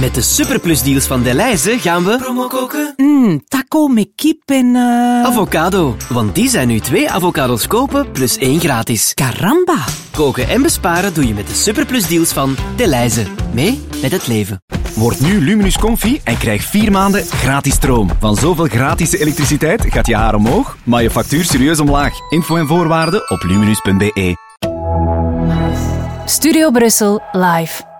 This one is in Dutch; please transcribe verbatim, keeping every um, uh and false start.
Met de superplusdeals van Delhaize gaan we promo koken. Mm, taco met kip en... Uh... Avocado, want die zijn nu twee avocados kopen plus één gratis. Caramba! Koken en besparen doe je met de superplusdeals van Delhaize. Mee met het leven. Word nu Luminus Comfy en krijg vier maanden gratis stroom. Van zoveel gratis elektriciteit gaat je haar omhoog, maar je factuur serieus omlaag. Info en voorwaarden op luminus punt be. Studio Brussel live.